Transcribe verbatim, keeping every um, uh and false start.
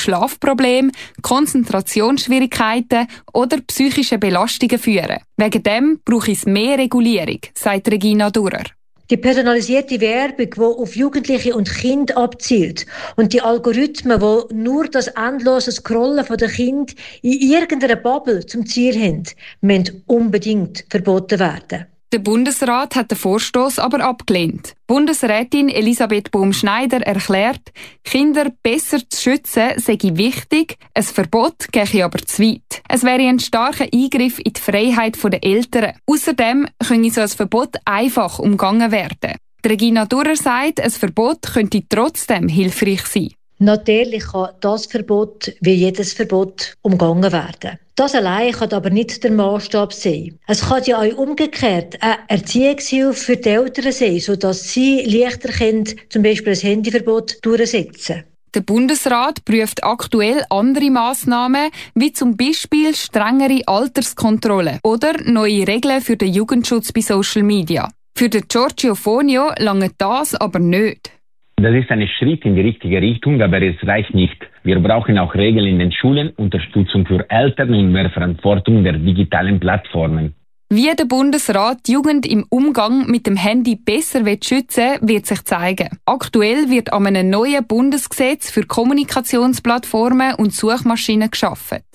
Schlafproblemen, Konzentrationsschwierigkeiten oder psychischen Belastungen führen. Wegen dem braucht es mehr Regulierung, sagt Regina Durrer. Die personalisierte Werbung, die auf Jugendliche und Kinder abzielt und die Algorithmen, die nur das endlose Scrollen der Kinder in irgendeiner Bubble zum Ziel haben, müssen unbedingt verboten werden. Der Bundesrat hat den Vorstoss aber abgelehnt. Bundesrätin Elisabeth Bohm-Schneider erklärt, Kinder besser zu schützen sei wichtig, ein Verbot gehe aber zu weit. Es wäre ein starker Eingriff in die Freiheit der Eltern. Außerdem könne so ein Verbot einfach umgangen werden. Die Regina Durrer sagt, ein Verbot könnte trotzdem hilfreich sein. Natürlich kann das Verbot wie jedes Verbot umgangen werden. Das allein kann aber nicht der Maßstab sein. Es kann ja auch umgekehrt eine Erziehungshilfe für die Eltern sein, sodass sie leichter können, zum Beispiel ein Handyverbot durchsetzen. Der Bundesrat prüft aktuell andere Massnahmen, wie zum Beispiel strengere Alterskontrolle oder neue Regeln für den Jugendschutz bei Social Media. Für den Giorgio Fonio lange das aber nicht. Das ist ein Schritt in die richtige Richtung, aber es reicht nicht. Wir brauchen auch Regeln in den Schulen, Unterstützung für Eltern und mehr Verantwortung der digitalen Plattformen. Wie der Bundesrat die Jugend im Umgang mit dem Handy besser schützen will, wird sich zeigen. Aktuell wird an einem neuen Bundesgesetz für Kommunikationsplattformen und Suchmaschinen geschaffen.